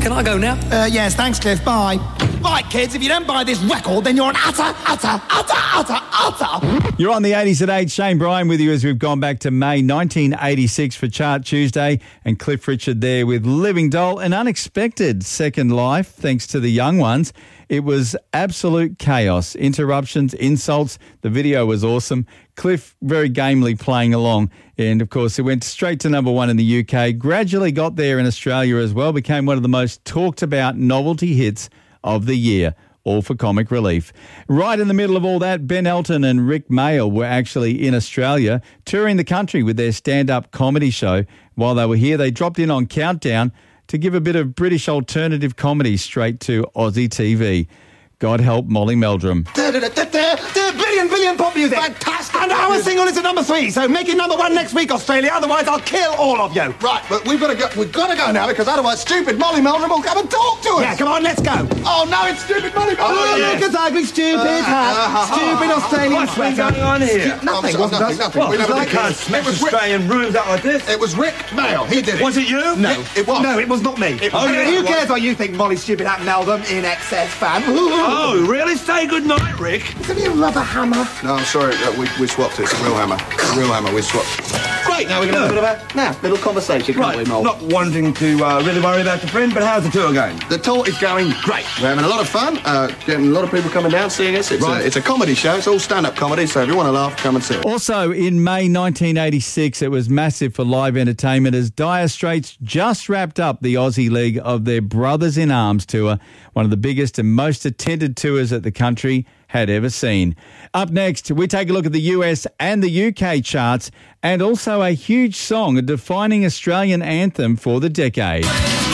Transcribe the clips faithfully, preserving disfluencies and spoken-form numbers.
Can I go now? Uh, yes, thanks, Cliff. Bye. Right, kids, if you don't buy this record, then you're an utter, utter, utter, utter, utter. You're on the eighties at eight. Shane Bryan with you as we've gone back to May nineteen eighty-six for Chart Tuesday. And Cliff Richard there with Living Doll. An unexpected second life, thanks to the young ones. It was absolute chaos. Interruptions, insults. The video was awesome. Cliff very gamely playing along. And, of course, it went straight to number one in the U K. Gradually got there in Australia as well. Became one of the most talked about novelty hits of the year, all for comic relief. Right in the middle of all that, Ben Elton and Rick Mayall were actually in Australia touring the country with their stand-up comedy show. While they were here, they dropped in on Countdown to give a bit of British alternative comedy straight to Aussie T V. God help Molly Meldrum. Billion, billion pop music. Fantastic. And our single is at number three, so make it number one next week, Australia. Otherwise, I'll kill all of you. Right, but we've got to go. We've got to go now because otherwise, stupid Molly Meldrum will come and talk to us. Yeah, come on, let's go. Oh no, it's stupid Molly Meldrum. Oh, yeah. look at ugly, stupid Uh, hat, uh, uh, stupid uh, Australian What's been sweater. going on here? Nothing, Nothing, nothing, wasn't nothing. it? We never Like did can't this. smash It was Rick. Australian rooms up like this. It was Rick Mayall. He did it. Was it you? No, It, it was. No, it was not me. It was- Oh, yeah, who it was. cares what you think, Molly Stupid Hat Meldrum, in excess fan? Oh, really? Say good night, Rick. Isn't he a rubber hammer? No, I'm sorry. Uh, we, we swapped it. It's a real hammer. A real hammer. We swapped. Great. Now we're going to have a bit of a Now, little conversation, can't Right, we, Mol? not wanting to uh, really worry about your friend, but how's the tour going? The tour is going great. We're having a lot of fun. Uh, getting a lot of people coming down seeing us. It's, Right. a, it's a comedy show. It's all stand-up comedy. So if you want to laugh, come and see it. Also, in May nineteen eighty-six, it was massive for live entertainment as Dire Straits just wrapped up the Aussie leg of their Brothers in Arms tour, one of the biggest and most attended tours that the country had ever seen. Up next, we take a look at the U S and the U K charts and also a huge song, a defining Australian anthem for the decade.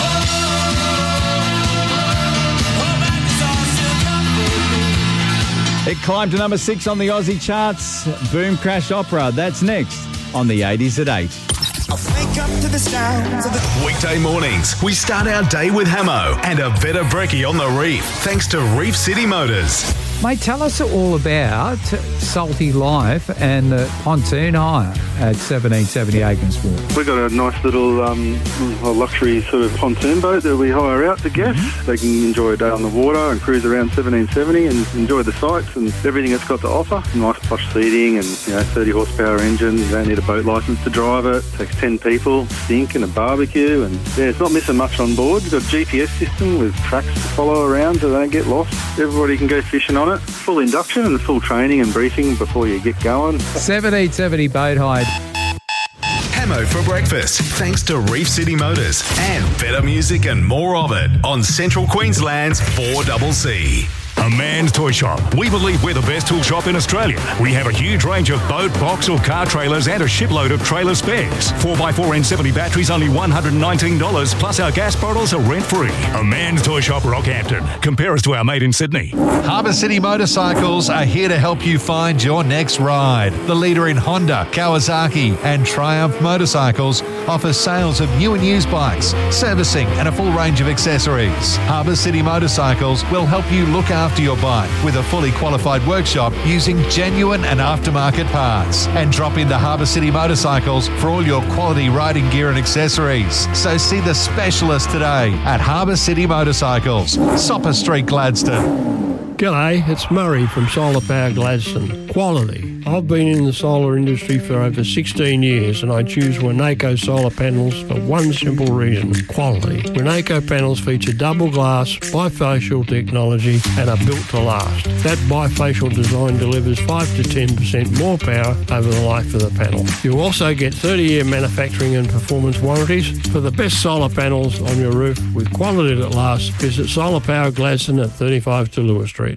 It climbed to number six on the Aussie charts. Boom Crash Opera. That's next on the eighties at eight. Wake up to the sounds of the Weekday mornings, we start our day with Hamo and a better brekkie on the reef, thanks to Reef City Motors. Mate, tell us all about Salty Life and the pontoon hire at seventeen seventy Aikensworth. We've got a nice little um, luxury sort of pontoon boat that we hire out to guests. Mm-hmm. They can enjoy a day on the water and cruise around seventeen seventy and enjoy the sights and everything it's got to offer. Nice plush seating and, you know, thirty horsepower engine. You don't need a boat licence to drive it. It takes ten people, sink and a barbecue, and yeah, it's not missing much on board. We've got a G P S system with tracks to follow around so they don't get lost. Everybody can go fishing on it. Full induction and full training and briefing before you get going. seventeen seventy boat hire. Hamo for breakfast, thanks to Reef City Motors and better music and more of it on Central Queensland's four C C. A Man's Toy Shop. We believe we're the best tool shop in Australia. We have a huge range of boat, box or car trailers and a shipload of trailer spares. four by four N seventy batteries only one hundred nineteen dollars, plus our gas bottles are rent-free. A Man's Toy Shop, Rockhampton. Compare us to our mate in Sydney. Harbour City Motorcycles are here to help you find your next ride. The leader in Honda, Kawasaki and Triumph motorcycles offers sales of new and used bikes, servicing and a full range of accessories. Harbour City Motorcycles will help you look after your bike with a fully qualified workshop using genuine and aftermarket parts. And drop into Harbour City Motorcycles for all your quality riding gear and accessories. So see the specialist today at Harbour City Motorcycles, Sopper Street, Gladstone. G'day, it's Murray from Solar Power Gladstone. Quality. I've been in the solar industry for over sixteen years and I choose Winnaco solar panels for one simple reason, quality. Winnaco panels feature double glass, bifacial technology and are built to last. That bifacial design delivers five to ten percent more power over the life of the panel. You also get thirty year manufacturing and performance warranties. For the best solar panels on your roof with quality that lasts, visit Solar Power Gladstone at thirty-five to Lewis Street.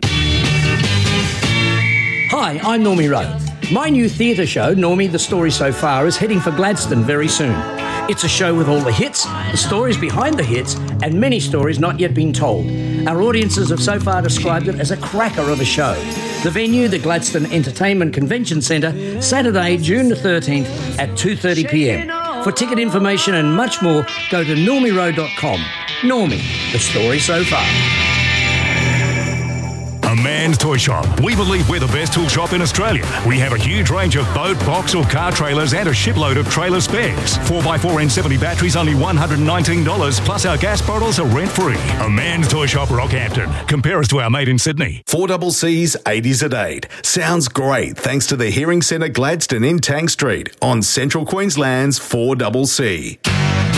Hi, I'm Normie Rowe. My new theatre show, Normie, The Story So Far, is heading for Gladstone very soon. It's a show with all the hits, the stories behind the hits, and many stories not yet been told. Our audiences have so far described it as a cracker of a show. The venue, the Gladstone Entertainment Convention Centre, Saturday, June the thirteenth at two thirty p m. For ticket information and much more, go to normie rowe dot com. Normie, The Story So Far. A man Man's Toy Shop. We believe we're the best tool shop in Australia. We have a huge range of boat, box or car trailers and a shipload of trailer spares. four by four N seventy batteries only one hundred nineteen dollars, plus our gas bottles are rent-free. A Man's Toy Shop, Rockhampton. Compare us to our mate in Sydney. four C C's eighties at eight. Sounds great thanks to the Hearing Centre Gladstone in Tank Street on Central Queensland's four C C.